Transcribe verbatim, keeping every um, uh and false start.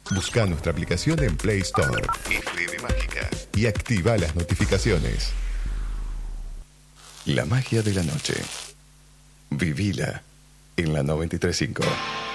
Busca nuestra aplicación en Play Store, F de Mágica, y activa las notificaciones. La magia de la noche. Vivila en la noventa y tres punto cinco.